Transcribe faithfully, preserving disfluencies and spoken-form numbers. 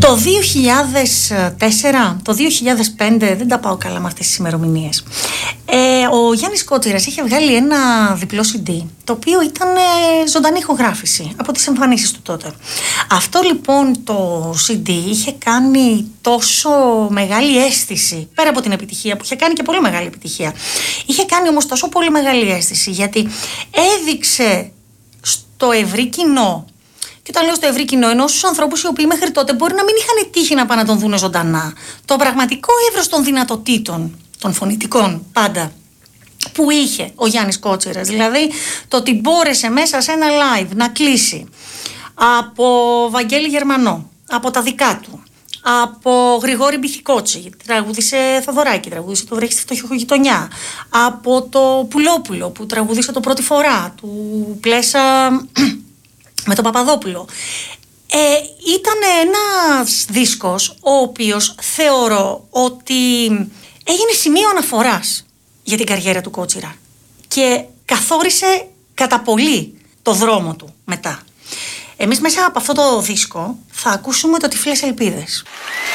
Το δύο χιλιάδες τέσσερα, το δύο χιλιάδες πέντε, δεν τα πάω καλά με αυτές τις ημερομηνίες. Ε, ο Γιάννης Κότσιρας είχε βγάλει ένα διπλό σι ντι, το οποίο ήταν ε, ζωντανή ηχογράφηση από τις εμφανίσεις του τότε. Αυτό λοιπόν το σι ντι είχε κάνει τόσο μεγάλη αίσθηση, πέρα από την επιτυχία που είχε κάνει και πολύ μεγάλη επιτυχία. Είχε κάνει όμως τόσο πολύ μεγάλη αίσθηση, γιατί έδειξε στο ευρύ κοινό. Και όταν λέω στο ευρύ κοινό, εννοώ στους ανθρώπους οι οποίοι μέχρι τότε μπορεί να μην είχαν τύχει να πάνε να τον δούνε ζωντανά, το πραγματικό εύρος των δυνατοτήτων, των φωνητικών πάντα, που είχε ο Γιάννης Κότσιρας. Δηλαδή το ότι μπόρεσε μέσα σε ένα live να κλείσει από Βαγγέλη Γερμανό, από τα δικά του, από Γρηγόρη Μπιχικότσι, τραγούδισε Θοδωράκη, τραγούδισε το Βρέχει στη φτωχογειτονιά, από το Πουλόπουλο που τραγούδισε το πρώτη φορά, του Πλέσα με τον Παπαδόπουλο. Ε, ήταν ένας δίσκος ο οποίος θεωρώ ότι έγινε σημείο αναφοράς για την καριέρα του Κότσιρα και καθόρισε κατά πολύ το δρόμο του μετά. Εμείς μέσα από αυτό το δίσκο θα ακούσουμε το Τυφλές Ελπίδες.